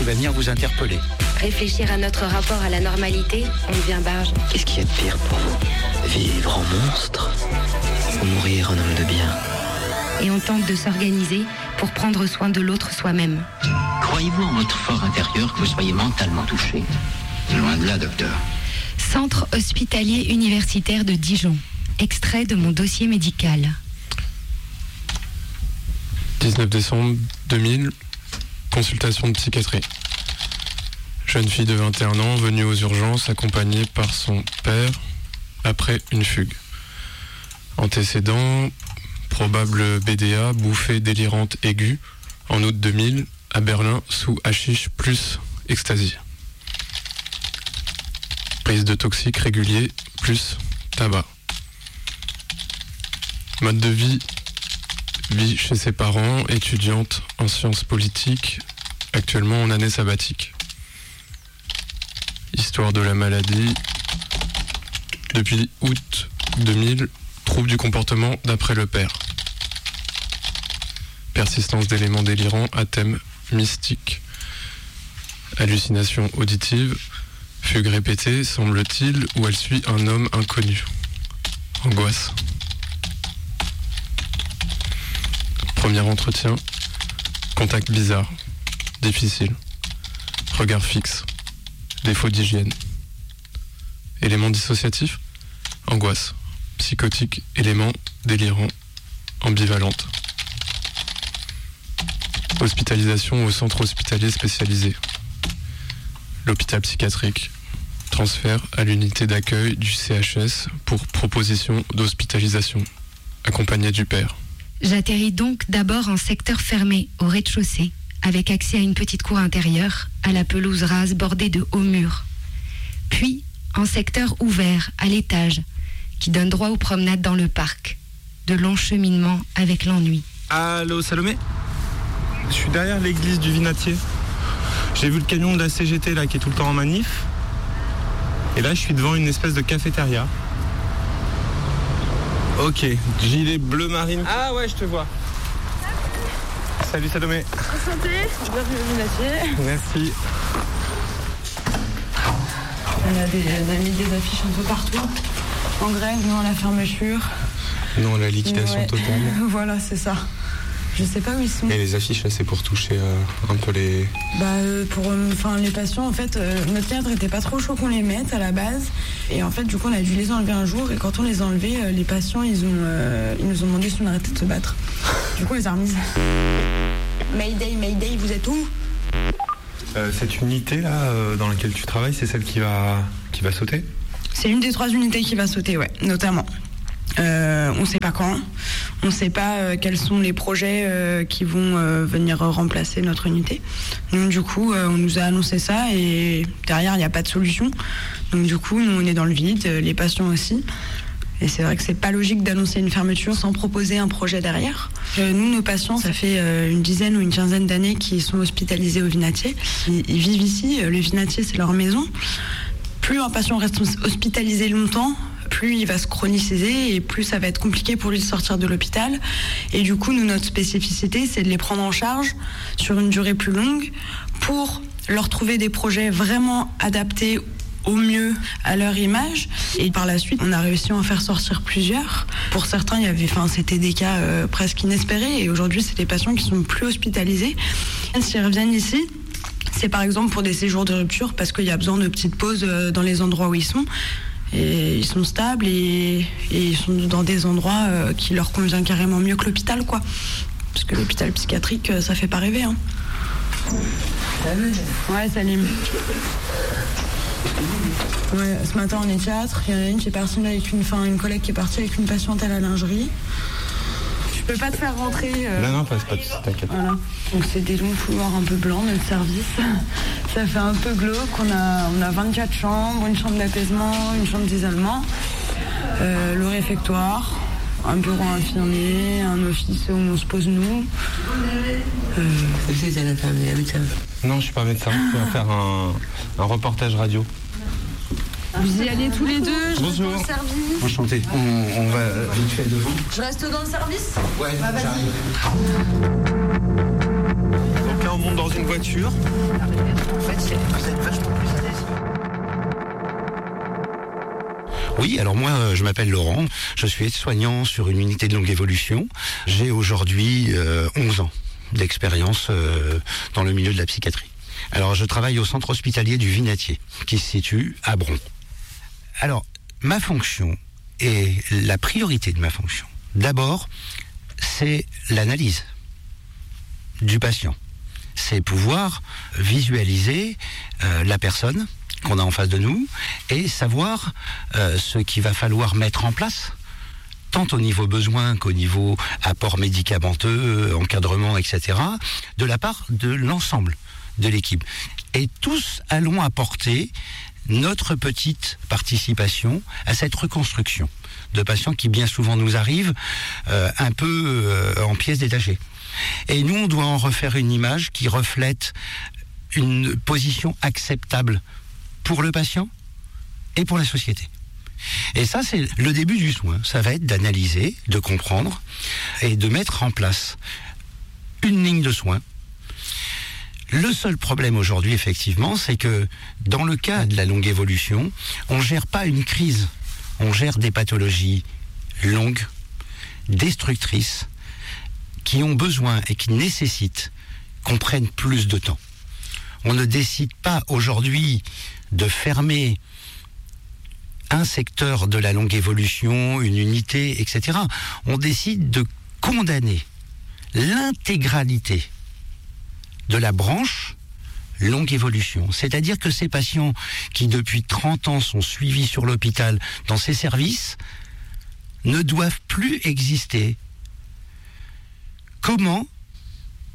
Il va venir vous interpeller. Réfléchir à notre rapport à la normalité, on devient barge. Qu'est-ce qu'il y a de pire pour vous? Vivre en monstre ou mourir en homme de bien? Et on tente de s'organiser pour prendre soin de l'autre soi-même. Croyez-vous en votre fort intérieur que vous soyez mentalement touché? Loin de là, docteur. Centre hospitalier universitaire de Dijon. Extrait de mon dossier médical. 19 décembre 2000, consultation de psychiatrie. Jeune fille de 21 ans venue aux urgences accompagnée par son père après une fugue. Antécédent, probable BDA, bouffée délirante aiguë, en août 2000, à Berlin, sous hashish plus ecstasy. Prise de toxiques régulier plus tabac. Mode de vie chez ses parents, étudiante en sciences politiques, actuellement en année sabbatique. Histoire de la maladie. Depuis août 2000, trouble du comportement d'après le père. Persistance d'éléments délirants à thème mystique. Hallucination auditive. Fugue répétée, semble-t-il, où elle suit un homme inconnu. Angoisse. Premier entretien. Contact bizarre. Difficile. Regard fixe. Défaut d'hygiène. Élément dissociatif. Angoisse. Psychotique. Élément délirant. Ambivalente. Hospitalisation au centre hospitalier spécialisé. L'hôpital psychiatrique. Transfert à l'unité d'accueil du CHS pour proposition d'hospitalisation. Accompagné du père. J'atterris donc d'abord en secteur fermé, au rez-de-chaussée, avec accès à une petite cour intérieure, à la pelouse rase bordée de hauts murs. Puis en secteur ouvert, à l'étage, qui donne droit aux promenades dans le parc. De longs cheminements avec l'ennui. Allô Salomé? Je suis derrière l'église du Vinatier. J'ai vu le camion de la CGT là qui est tout le temps en manif. Et là je suis devant une espèce de cafétéria. Ok, gilet bleu marine. Ah ouais, je te vois. Salut Salomé. Santé, bienvenue au Vinatier. Merci. On a mis des affiches un peu partout. En grève, non à la fermeture. Non, la liquidation totale. Voilà, c'est ça. Je sais pas où ils sont. Et les affiches là, c'est pour toucher un peu les... Pour les patients, en fait, notre cadre était pas trop chaud qu'on les mette à la base. Et en fait, du coup, on a dû les enlever un jour. Et quand on les a enlevés, les patients, ils nous ont demandé si on arrêtait de se battre. Du coup, on les a remises. Mayday, vous êtes où? Cette unité là dans laquelle tu travailles, c'est celle qui va sauter? C'est l'une des 3 unités qui va sauter, ouais, notamment. On sait pas quand, on sait pas quels sont les projets qui vont venir remplacer notre unité. Donc du coup, on nous a annoncé ça et derrière il n'y a pas de solution. Donc du coup, nous on est dans le vide, les patients aussi. Et c'est vrai que c'est pas logique d'annoncer une fermeture sans proposer un projet derrière. Nous, nos patients, ça fait une dizaine ou une quinzaine d'années qu'ils sont hospitalisés au Vinatier. Ils vivent ici, le Vinatier c'est leur maison. Plus un patient reste hospitalisé longtemps, plus il va se chroniciser et plus ça va être compliqué pour lui de sortir de l'hôpital. Et du coup, nous, notre spécificité, c'est de les prendre en charge sur une durée plus longue pour leur trouver des projets vraiment adaptés au mieux à leur image. Et par la suite, on a réussi à en faire sortir plusieurs. Pour certains, c'était des cas presque inespérés. Et aujourd'hui, c'est des patients qui sont plus hospitalisés. S'ils reviennent ici, c'est par exemple pour des séjours de rupture parce qu'il y a besoin de petites pauses dans les endroits où ils sont. Et ils sont stables et ils sont dans des endroits qui leur convient carrément mieux que l'hôpital, quoi. Parce que l'hôpital psychiatrique, ça fait pas rêver, hein. Salut. Ouais, salut. Ouais, ce matin on est 4. Il y en a une qui est partie avec une collègue qui est partie avec une patiente à la lingerie. Je peux pas te faire rentrer. Non, pas de soucis, t'inquiète. Voilà. Donc c'est des longs couloirs un peu blancs, notre service. Ça fait un peu glauque. On a 24 chambres, une chambre d'apaisement, une chambre d'isolement, le réfectoire, un bureau infirmier, un office où on se pose nous. Vous êtes un médecin? Non, je suis pas médecin. Je vais faire un reportage radio. Vous y allez tous les deux? Bonjour. Reste dans le service. Enchanté. On va vite fait devant. Je reste dans le service? Ouais, vas-y. j'arrive. Donc là, on monte dans une voiture. En fait, vous êtes vachement plus à l'aise. Oui, alors moi, je m'appelle Laurent, je suis aide-soignant sur une unité de longue évolution. J'ai aujourd'hui 11 ans d'expérience dans le milieu de la psychiatrie. Alors, je travaille au centre hospitalier du Vinatier, qui se situe à Bron. Alors, ma fonction et la priorité de ma fonction, d'abord, c'est l'analyse du patient. C'est pouvoir visualiser la personne qu'on a en face de nous et savoir ce qu'il va falloir mettre en place, tant au niveau besoin qu'au niveau apport médicamenteux, encadrement, etc., de la part de l'ensemble de l'équipe. Et tous allons apporter notre petite participation à cette reconstruction de patients qui bien souvent nous arrivent un peu en pièces détachées. Et nous, on doit en refaire une image qui reflète une position acceptable pour le patient et pour la société. Et ça, c'est le début du soin. Ça va être d'analyser, de comprendre et de mettre en place une ligne de soins. Le seul problème aujourd'hui, effectivement, c'est que dans le cas de la longue évolution, on ne gère pas une crise, on gère des pathologies longues, destructrices, qui ont besoin et qui nécessitent qu'on prenne plus de temps. On ne décide pas aujourd'hui de fermer un secteur de la longue évolution, une unité, etc. On décide de condamner l'intégralité de la branche longue évolution. C'est-à-dire que ces patients qui depuis 30 ans sont suivis sur l'hôpital dans ces services ne doivent plus exister. Comment ? Pourquoi ?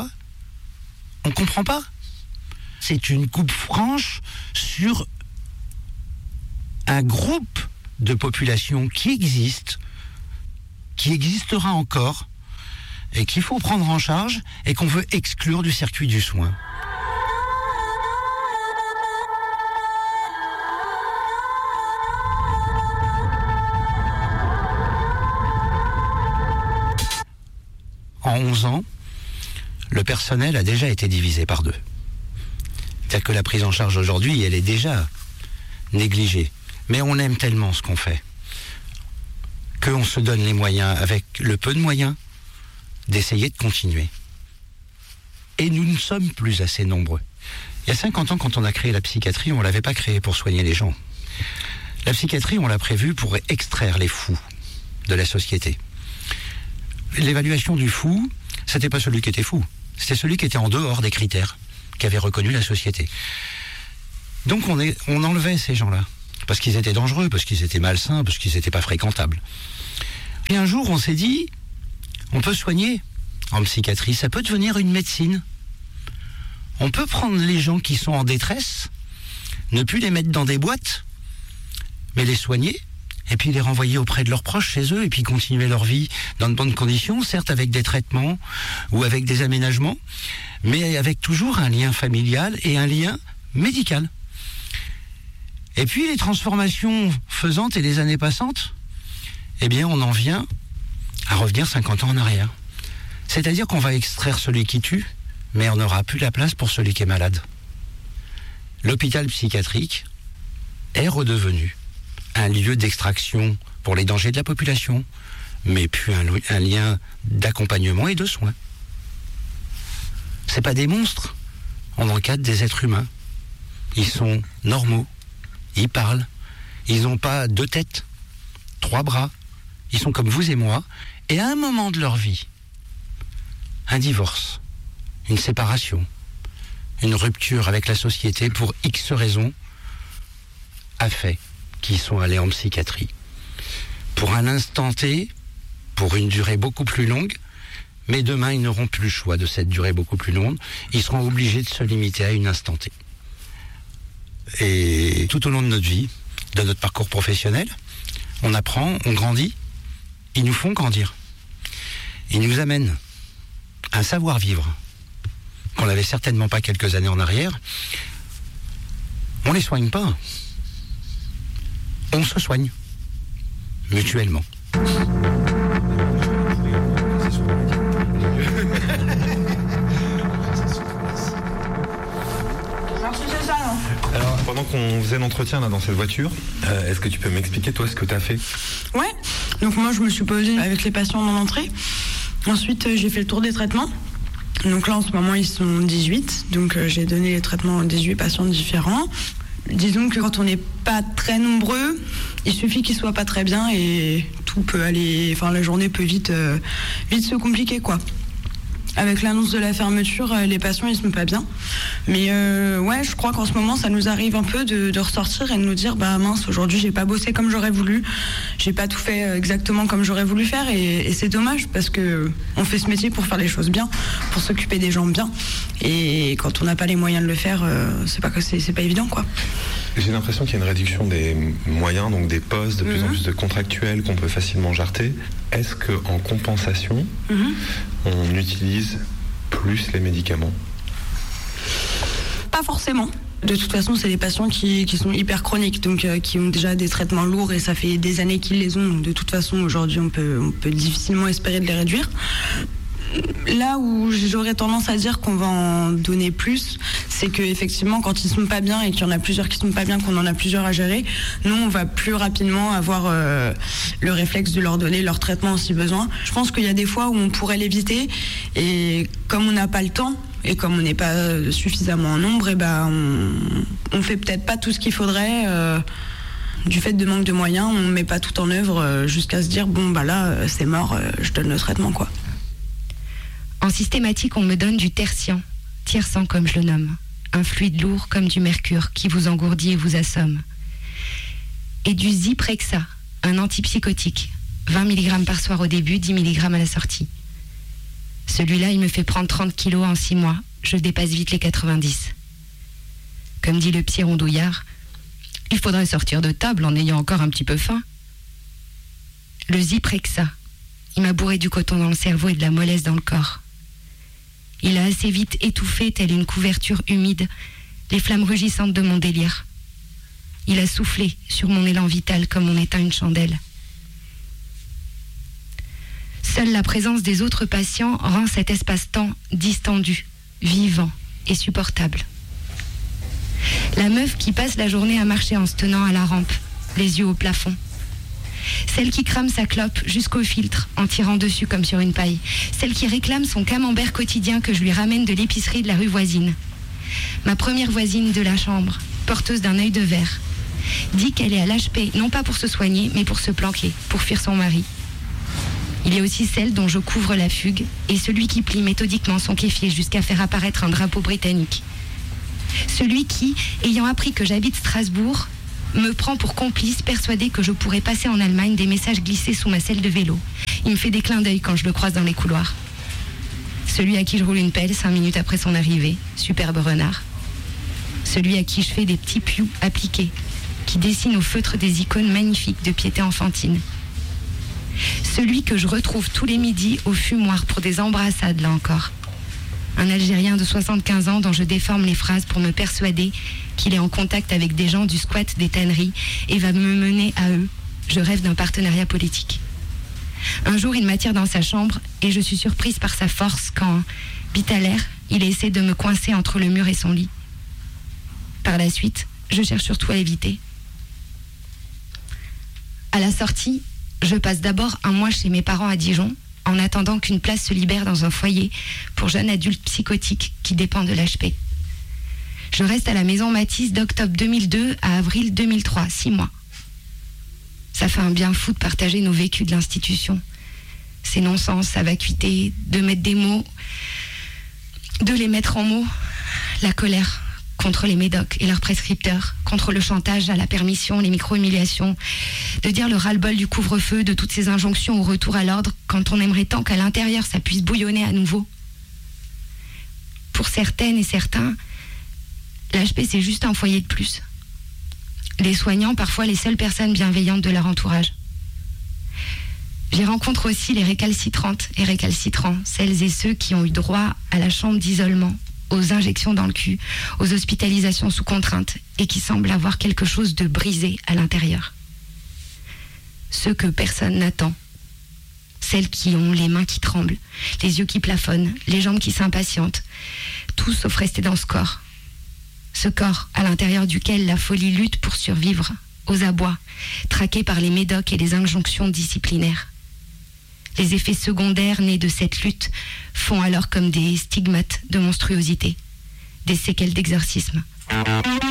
On ne comprend pas. C'est une coupe franche sur un groupe de population qui existe, qui existera encore, et qu'il faut prendre en charge et qu'on veut exclure du circuit du soin. En 11 ans, le personnel a déjà été divisé par 2. C'est-à-dire que la prise en charge aujourd'hui, elle est déjà négligée. Mais on aime tellement ce qu'on fait qu'on se donne les moyens, avec le peu de moyens, d'essayer de continuer. Et nous ne sommes plus assez nombreux. Il y a 50 ans, quand on a créé la psychiatrie, on ne l'avait pas créée pour soigner les gens. La psychiatrie, on l'a prévue pour extraire les fous de la société. L'évaluation du fou, c'était pas celui qui était fou, c'était celui qui était en dehors des critères qu'avait reconnu la société. Donc on enlevait ces gens-là, parce qu'ils étaient dangereux, parce qu'ils étaient malsains, parce qu'ils n'étaient pas fréquentables. Et un jour, on s'est dit, on peut soigner en psychiatrie, ça peut devenir une médecine. On peut prendre les gens qui sont en détresse, ne plus les mettre dans des boîtes, mais les soigner, et puis les renvoyer auprès de leurs proches chez eux, et puis continuer leur vie dans de bonnes conditions, certes avec des traitements ou avec des aménagements, mais avec toujours un lien familial et un lien médical. Et puis les transformations faisantes et les années passantes, eh bien on en vient à revenir 50 ans en arrière. C'est-à-dire qu'on va extraire celui qui tue, mais on n'aura plus la place pour celui qui est malade. L'hôpital psychiatrique est redevenu un lieu d'extraction pour les dangers de la population, mais puis un lien d'accompagnement et de soins. C'est pas des monstres, on encadre des êtres humains. Ils sont normaux, ils parlent, ils n'ont pas 2 têtes, 3 bras, ils sont comme vous et moi, et à un moment de leur vie, un divorce, une séparation, une rupture avec la société pour X raisons, a fait qu'ils sont allés en psychiatrie. Pour un instant T, pour une durée beaucoup plus longue, mais demain, ils n'auront plus le choix de cette durée beaucoup plus longue. Ils seront obligés de se limiter à une instant T. Et tout au long de notre vie, de notre parcours professionnel, on apprend, on grandit. Ils nous font grandir. Ils nous amènent un savoir-vivre qu'on n'avait certainement pas quelques années en arrière. On ne les soigne pas. On se soigne mutuellement. ça, hein. Alors, pendant qu'on faisait l'entretien là dans cette voiture, est-ce que tu peux m'expliquer toi ce que tu as fait? Ouais. Donc moi, je me suis posée avec les patients en entrée. Ensuite, j'ai fait le tour des traitements. Donc là, en ce moment, ils sont 18. Donc j'ai donné les traitements à 18 patients différents. Disons que quand on n'est pas très nombreux, il suffit qu'ils soient pas très bien et tout peut aller. Enfin, la journée peut vite se compliquer, quoi. Avec l'annonce de la fermeture, les patients ils se mettent pas bien. Mais ouais, je crois qu'en ce moment, ça nous arrive un peu de ressortir et de nous dire bah mince, aujourd'hui j'ai pas bossé comme j'aurais voulu, j'ai pas tout fait exactement comme j'aurais voulu faire et c'est dommage parce que on fait ce métier pour faire les choses bien, pour s'occuper des gens bien. Et quand on n'a pas les moyens de le faire, c'est pas évident, quoi. J'ai l'impression qu'il y a une réduction des moyens, donc des postes, de plus en plus de contractuels qu'on peut facilement jarter. Est-ce qu'en compensation, on utilise plus les médicaments? Pas forcément. De toute façon, c'est des patients qui sont hyper chroniques, donc qui ont déjà des traitements lourds et ça fait des années qu'ils les ont. Donc de toute façon, aujourd'hui, on peut difficilement espérer de les réduire. Là où j'aurais tendance à dire qu'on va en donner plus, c'est que effectivement, quand ils sont pas bien et qu'il y en a plusieurs qui sont pas bien, qu'on en a plusieurs à gérer, nous on va plus rapidement avoir le réflexe de leur donner leur traitement si besoin. Je pense qu'il y a des fois où on pourrait l'éviter et comme on n'a pas le temps et comme on n'est pas suffisamment en nombre, et ben on fait peut-être pas tout ce qu'il faudrait. Du fait de manque de moyens, on met pas tout en œuvre jusqu'à se dire bon bah là c'est mort, je donne le traitement, quoi. En systématique, on me donne du tertian, tiers-sang comme je le nomme, un fluide lourd comme du mercure qui vous engourdit et vous assomme. Et du Zyprexa, un antipsychotique, 20 mg par soir au début, 10 mg à la sortie. Celui-là, il me fait prendre 30 kilos en 6 mois, je dépasse vite les 90. Comme dit le petit rondouillard, il faudrait sortir de table en ayant encore un petit peu faim. Le Zyprexa, il m'a bourré du coton dans le cerveau et de la mollesse dans le corps. Il a assez vite étouffé, telle une couverture humide, les flammes rugissantes de mon délire. Il a soufflé sur mon élan vital comme on éteint une chandelle. Seule la présence des autres patients rend cet espace-temps distendu, vivant et supportable. La meuf qui passe la journée à marcher en se tenant à la rampe, les yeux au plafond. Celle qui crame sa clope jusqu'au filtre en tirant dessus comme sur une paille. Celle qui réclame son camembert quotidien que je lui ramène de l'épicerie de la rue voisine. Ma première voisine de la chambre, porteuse d'un œil de verre, dit qu'elle est à l'HP, non pas pour se soigner, mais pour se planquer, pour fuir son mari. Il y a aussi celle dont je couvre la fugue et celui qui plie méthodiquement son kéfier jusqu'à faire apparaître un drapeau britannique. Celui qui, ayant appris que j'habite Strasbourg, me prend pour complice, persuadé que je pourrais passer en Allemagne des messages glissés sous ma selle de vélo. Il me fait des clins d'œil quand je le croise dans les couloirs. Celui à qui je roule une pelle 5 minutes après son arrivée, superbe renard. Celui à qui je fais des petits pious appliqués, qui dessine au feutre des icônes magnifiques de piété enfantine. Celui que je retrouve tous les midis au fumoir pour des embrassades, là encore. Un Algérien de 75 ans dont je déforme les phrases pour me persuader qu'il est en contact avec des gens du squat des tanneries et va me mener à eux. Je rêve d'un partenariat politique. Un jour, il m'attire dans sa chambre et je suis surprise par sa force quand, bite à l'air, il essaie de me coincer entre le mur et son lit. Par la suite, je cherche surtout à éviter. À la sortie, je passe d'abord un mois chez mes parents à Dijon, en attendant qu'une place se libère dans un foyer pour jeunes adultes psychotiques qui dépendent de l'HP. Je reste à la maison Matisse d'octobre 2002 à avril 2003, 6 mois. Ça fait un bien fou de partager nos vécus de l'institution. Ces non-sens, sa vacuité, de mettre des mots, de les mettre en mots, la colère contre les médocs et leurs prescripteurs, contre le chantage à la permission, les micro-humiliations, de dire le ras-le-bol du couvre-feu, de toutes ces injonctions au retour à l'ordre, quand on aimerait tant qu'à l'intérieur ça puisse bouillonner à nouveau. Pour certaines et certains, l'HP c'est juste un foyer de plus. Les soignants, parfois les seules personnes bienveillantes de leur entourage. J'y rencontre aussi les récalcitrantes et récalcitrants, celles et ceux qui ont eu droit à la chambre d'isolement, aux injections dans le cul, aux hospitalisations sous contrainte et qui semblent avoir quelque chose de brisé à l'intérieur. Ceux que personne n'attend. Celles qui ont les mains qui tremblent, les yeux qui plafonnent, les jambes qui s'impatientent. Tout sauf rester dans ce corps. Ce corps à l'intérieur duquel la folie lutte pour survivre, aux abois, traqué par les médocs et les injonctions disciplinaires. Les effets secondaires nés de cette lutte font alors comme des stigmates de monstruosité, des séquelles d'exorcisme.